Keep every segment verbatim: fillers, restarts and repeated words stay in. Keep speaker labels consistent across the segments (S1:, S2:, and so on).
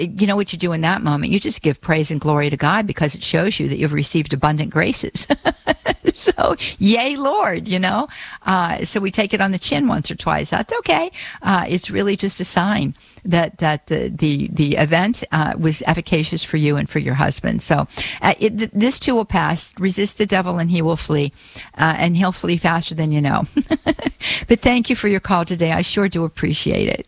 S1: you know what you do in that moment? You just give praise and glory to God because it shows you that you've received abundant graces. So, yay, Lord, you know. Uh, so we take it on the chin once or twice. That's okay. Uh, it's really just a sign that that the the the event uh, was efficacious for you and for your husband. So uh, it, th- this too will pass. Resist the devil and he will flee, uh, and he'll flee faster than you know. But thank you for your call today. I sure do appreciate it.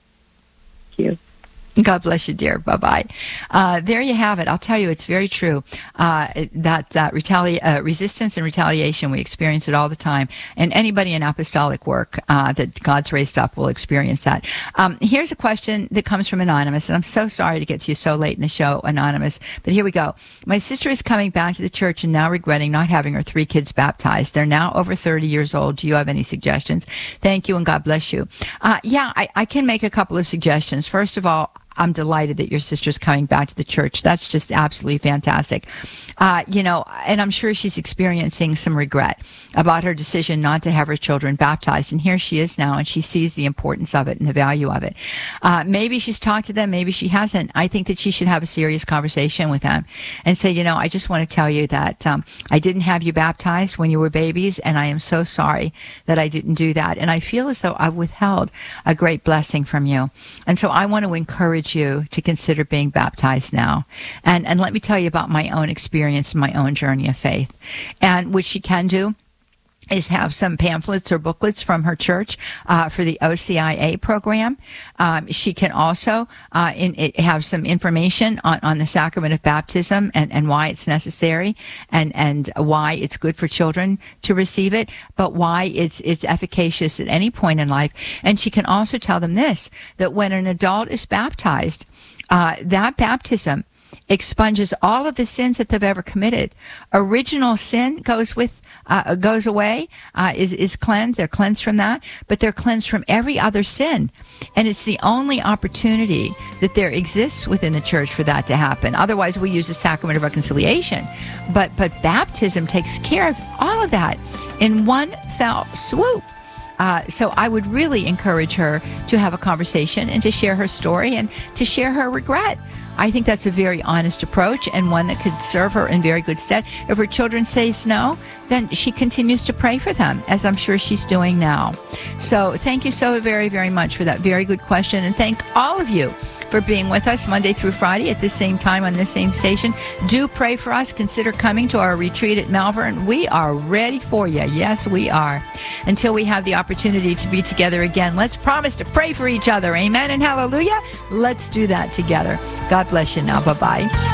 S2: Thank you.
S1: God bless you, dear. Bye-bye. Uh, there you have it. I'll tell you, it's very true. Uh, that that retali- uh, resistance and retaliation, we experience it all the time. And anybody in apostolic work uh, that God's raised up will experience that. Um, here's a question that comes from Anonymous, and I'm so sorry to get to you so late in the show, Anonymous, but here we go. My sister is coming back to the church and now regretting not having her three kids baptized. They're now over thirty years old. Do you have any suggestions? Thank you, and God bless you. Uh, yeah, I, I can make a couple of suggestions. First of all, I'm delighted that your sister's coming back to the church. That's just absolutely fantastic. Uh, you know, and I'm sure she's experiencing some regret about her decision not to have her children baptized. And here she is now, and she sees the importance of it and the value of it. Uh, maybe she's talked to them, maybe she hasn't. I think that she should have a serious conversation with them and say, you know, I just want to tell you that um, I didn't have you baptized when you were babies, and I am so sorry that I didn't do that. And I feel as though I've withheld a great blessing from you. And so I want to encourage you to consider being baptized now. And and let me tell you about my own experience and my own journey of faith. And what she can do is have some pamphlets or booklets from her church uh, for the O C I A program. Um, she can also uh, in, it, have some information on, on the sacrament of baptism and, and why it's necessary and, and why it's good for children to receive it, but why it's it's efficacious at any point in life. And she can also tell them this, that when an adult is baptized, uh, that baptism expunges all of the sins that they've ever committed. Original sin goes with uh, goes away, uh, is is cleansed. They're cleansed from that, but they're cleansed from every other sin. And it's the only opportunity that there exists within the church for that to happen. Otherwise, we use the sacrament of reconciliation. But but baptism takes care of all of that in one fell swoop. Uh, so I would really encourage her to have a conversation and to share her story and to share her regret. I think that's a very honest approach and one that could serve her in very good stead. If her children say no, then she continues to pray for them, as I'm sure she's doing now. So thank you so very, very much for that very good question. And thank all of you for being with us Monday through Friday at the same time on this same station. Do pray for us. Consider coming to our retreat at Malvern. We are ready for you. Yes, we are. Until we have the opportunity to be together again, let's promise to pray for each other. Amen and hallelujah. Let's do that together. God bless you now. Bye-bye.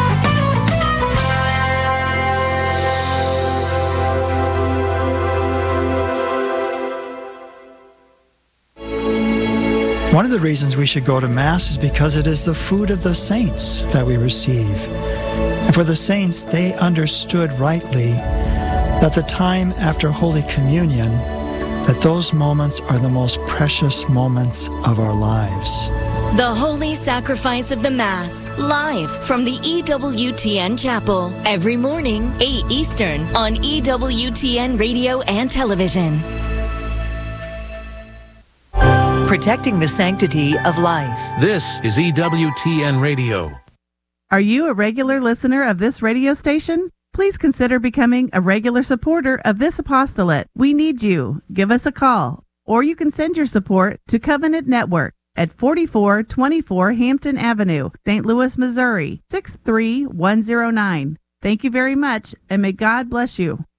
S3: One of the reasons we should go to Mass is because it is the food of the saints that we receive. And for the saints, they understood rightly that the time after Holy Communion, that those moments are the most precious moments of our lives.
S4: The Holy Sacrifice of the Mass, live from the E W T N Chapel, every morning, eight Eastern, on E W T N Radio and Television.
S5: Protecting the sanctity of life.
S6: This is E W T N Radio.
S7: Are you a regular listener of this radio station? Please consider becoming a regular supporter of this apostolate. We need you. Give us a call, or you can send your support to Covenant Network at forty-four twenty-four Hampton Avenue, Saint Louis, Missouri, six three one zero nine. Thank you very much, and may God bless you.